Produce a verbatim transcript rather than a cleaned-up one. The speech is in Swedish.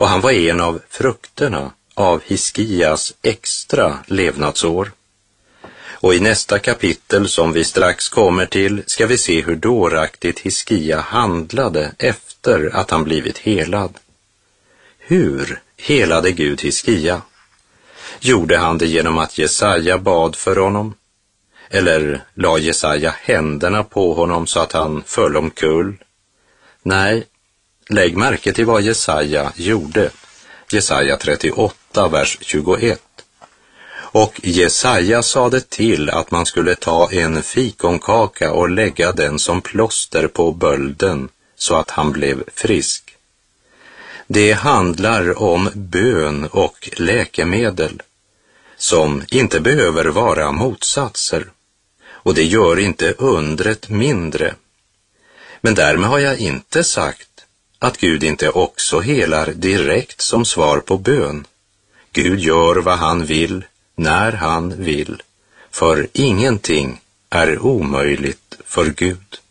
och han var en av frukterna av Hiskias extra levnadsår. Och i nästa kapitel som vi strax kommer till ska vi se hur dåraktigt Hiskia handlade efter att han blivit helad. Hur helade Gud Hiskia? Gjorde han det genom att Jesaja bad för honom? Eller la Jesaja händerna på honom så att han föll omkull? Nej, lägg märke till vad Jesaja gjorde. Jesaja trettioåtta, vers tjugoett. Och Jesaja sade till att man skulle ta en fikonkaka och lägga den som plåster på bölden så att han blev frisk. Det handlar om bön och läkemedel som inte behöver vara motsatser, och det gör inte undret mindre. Men därmed har jag inte sagt att Gud inte också helar direkt som svar på bön. Gud gör vad han vill, när han vill, för ingenting är omöjligt för Gud.